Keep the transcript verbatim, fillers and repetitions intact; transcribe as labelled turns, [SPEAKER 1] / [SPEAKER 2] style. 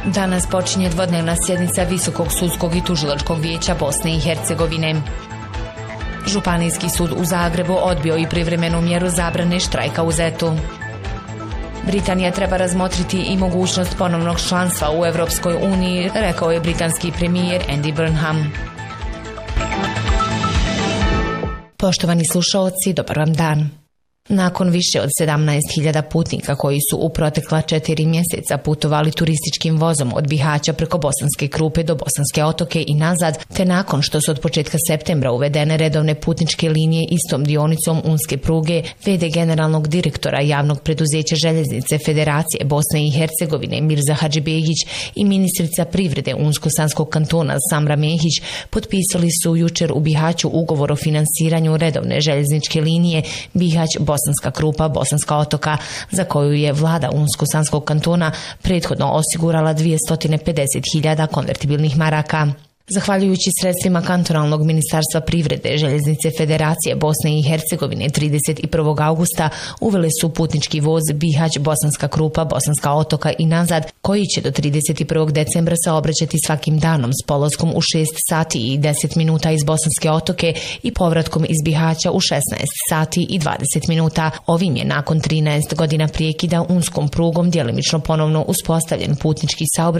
[SPEAKER 1] Danas počinje dvodnevna sjednica Visokog sudskog i tužilačkog vijeća Bosne i Hercegovine. Županijski sud u Zagrebu odbio i privremenu mjeru zabrane štrajka u Zetu. Britanija treba razmotriti i mogućnost ponovnog članstva u Europskoj uniji, rekao je britanski premijer Andy Burnham. Poštovani slušaoci, dobar vam dan. Nakon više od sedamnaest hiljada putnika koji su u protekla četiri mjeseca putovali turističkim vozom od Bihaća preko Bosanske Krupe do Bosanske Otoke i nazad, te nakon što su od početka septembra uvedene redovne putničke linije istom dionicom unske pruge, ve de generalnog direktora javnog preduzeća Željeznice Federacije Bosne i Hercegovine Mirza Hadžibegić i ministrica privrede Unsko-Sanskog kantona Samra Mehić potpisali su jučer u Bihaću ugovor o finansiranju redovne željezničke linije Bihać Bosanska Krupa, Bosanska Otoka, za koju je vlada Unsko-Sanskog kantona prethodno osigurala dvjesto pedeset hiljada konvertibilnih maraka. Zahvaljujući sredstvima kantonalnog ministarstva privrede, Željeznice Federacije Bosne i Hercegovine trideset prvog augusta uvele su putnički voz Bihać Bosanska Krupa, Bosanska Otoka i nazad, koji će do trideset prvog decembra saobraćati svakim danom s polaskom u šest sati i deset minuta iz Bosanske Otoke i povratkom iz Bihaća u šesnaest sati i dvadeset minuta. Ovim je nakon trinaest godina prijekida unskom prugom djelimično ponovno uspostavljen putnički saobraćaj